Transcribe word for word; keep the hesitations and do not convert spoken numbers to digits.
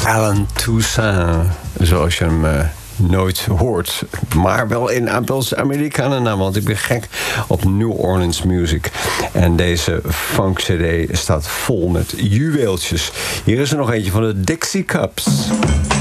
Alan Toussaint, zoals je hem uh, nooit hoort. Maar wel in Amerikanen, want ik ben gek op New Orleans music. En deze funk-cd staat vol met juweeltjes. Hier is er nog eentje van de Dixie Cups.